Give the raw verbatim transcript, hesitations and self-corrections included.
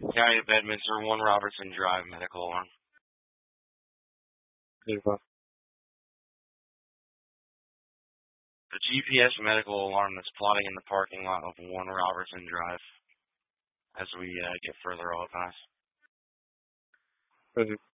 County of Bedminster, one Robertson Drive, medical alarm. Beautiful. The G P S medical alarm that's plotting in the parking lot of one Robertson Drive as we uh, get further off us. Roger.